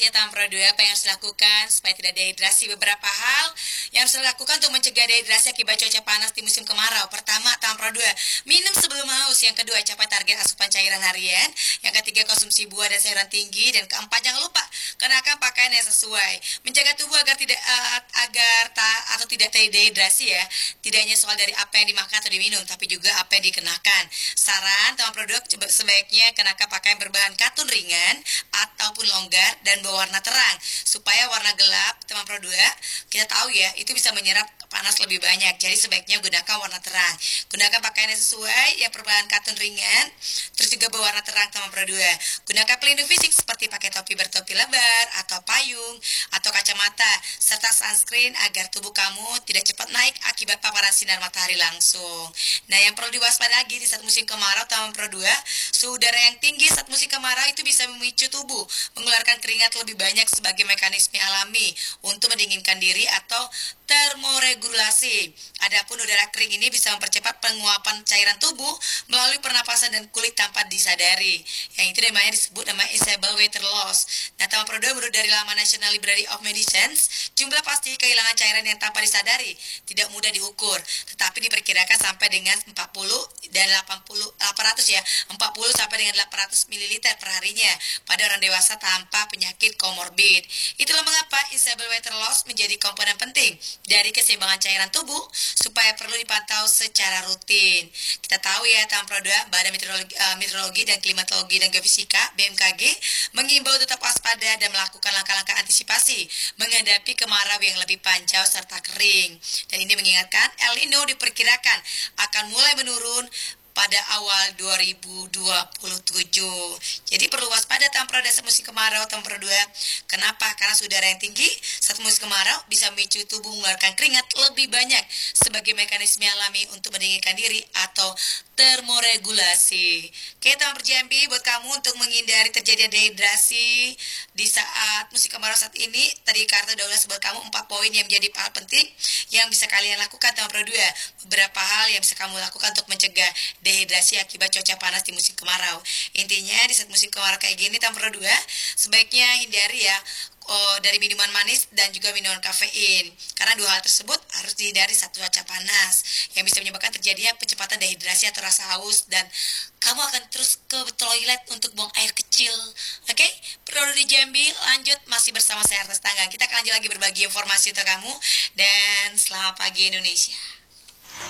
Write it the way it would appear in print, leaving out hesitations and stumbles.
informasi ya Tahun Pro 2 apa yang harus dilakukan supaya tidak dehidrasi. Beberapa hal yang harus dilakukan untuk mencegah dehidrasi akibat cuaca panas di musim kemarau. Pertama, Tahun Pro 2, minum sebelum haus. Yang kedua, capai target asupan cairan harian. Yang ketiga, konsumsi buah dan sayuran tinggi. Dan keempat, jangan lupa kenakan pakaian yang sesuai. Menjaga tubuh agar tidak dehidrasi ya. Tidak hanya soal dari apa yang dimakan atau diminum, tapi juga apa yang dikenakan. Saran Tahun Pro 2 sebaiknya kenakan pakaian berbahan katun ringan ataupun longgar dan berwarna terang, supaya warna gelap teman Pro 2 kita tahu ya itu bisa menyerap panas lebih banyak. Jadi sebaiknya gunakan warna terang. Gunakan pakaian yang sesuai yang berbahan katun ringan, terus juga berwarna terang teman Pro 2. Gunakan pelindung fisik seperti pakai topi bertopi lebar atau payung atau kacamata serta sunscreen agar tubuh kamu tidak cepat naik akibat paparan sinar matahari langsung. Nah, yang perlu diwaspadai lagi di saat musim kemarau teman Pro 2, suhu udara yang tinggi saat musim kemarau itu bisa memicu tubuh mengeluarkan keringat lebih banyak sebagai mekanisme alami untuk mendinginkan diri atau termoregulasi. Adapun udara kering ini bisa mempercepat penguapan cairan tubuh melalui pernapasan dan kulit tanpa disadari. Yang itu namanya disebut nama Isabel Water Loss. Nah, teman Pro 2 menurut dari laman National Library of Medicine, jumlah pasti kehilangan cairan yang tanpa disadari tidak mudah diukur, tetapi diperkirakan sampai dengan 40 dan 800 ya, 40 sampai dengan 800 ml per harinya pada orang dewasa tanpa penyakit komorbid. Itulah mengapa Isabel Water Loss menjadi komponen penting dari keseimbangan cairan tubuh supaya perlu dipantau secara rutin. Kita tahu ya Tahun Pro 2, Badan Meteorologi dan Klimatologi dan Geofisika BMKG mengimbau tetap waspada dan melakukan langkah-langkah antisipasi menghadapi kemarau yang lebih panjang serta kering. Dan ini mengingatkan El Nino diperkirakan akan mulai menurun pada awal 2027. Jadi perlu waspada Tahun Pro 2 saat musim kemarau Tahun Pro 2. Kenapa? Karena suhu udara yang tinggi saat musim kemarau bisa memicu tubuh mengeluarkan keringat lebih banyak sebagai mekanisme alami untuk mendinginkan diri atau termoregulasi. Oke teman berjambi, buat kamu untuk menghindari terjadinya dehidrasi di saat musim kemarau saat ini, tadi Karta udah ulas buat kamu 4 poin yang menjadi hal penting yang bisa kalian lakukan Tahun Pro 2. Beberapa hal yang bisa kamu lakukan untuk mencegah dehidrasi akibat cuaca panas di musim kemarau. Intinya di saat musim kemarau kayak gini Tahun Pro 2 sebaiknya hindari ya dari minuman manis dan juga minuman kafein, karena dua hal tersebut harus dihindari saat cuaca panas yang bisa menyebabkan terjadinya percepatan dehidrasi atau rasa haus dan kamu akan terus ke toilet untuk buang air kecil. Oke, Pro di Jambi lanjut masih bersama saya Arta Tanggang. Kita akan lanjut lagi berbagi informasi untuk kamu dan selamat pagi Indonesia.